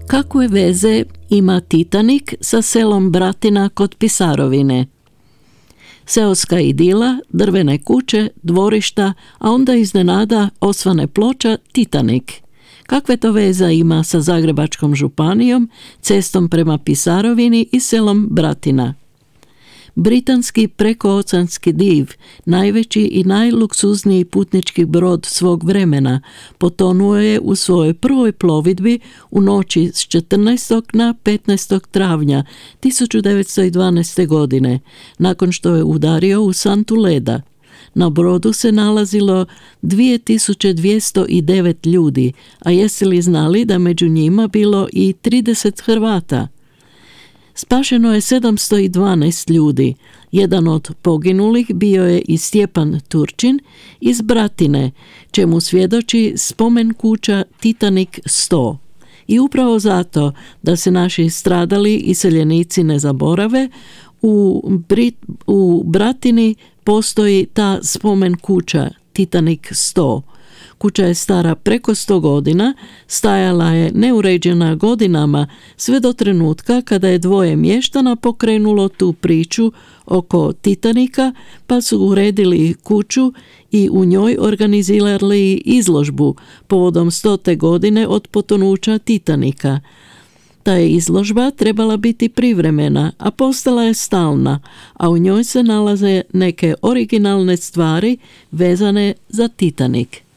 Kakve veze ima Titanik sa selom Bratina kod Pisarovine? Seoska idila, drvene kuće, dvorišta, a onda iznenada osvane ploča Titanik. Kakve to veze ima sa Zagrebačkom županijom, cestom prema Pisarovini i selom Bratina? Britanski prekooceanski div, najveći i najluksuzniji putnički brod svog vremena, potonuo je u svojoj prvoj plovidbi u noći s 14. na 15. travnja 1912. godine, nakon što je udario u santu leda. Na brodu se nalazilo 2209 ljudi, a jeste li znali da među njima bilo i 30 Hrvata? Spašeno je 712 ljudi. Jedan od poginulih bio je i Stjepan Turčin iz Bratine, čemu svjedoči spomen kuća Titanik 100. I upravo zato da se naši stradali iseljenici ne zaborave, u Bratini postoji ta spomen kuća Titanik 100. Kuća je stara preko 100 godina, stajala je neuređena godinama sve do trenutka kada je dvoje mještana pokrenulo tu priču oko Titanika, pa su uredili kuću i u njoj organizirali izložbu povodom 100. godine od potonuća Titanika. Ta je izložba trebala biti privremena, a postala je stalna, a u njoj se nalaze neke originalne stvari vezane za Titanik.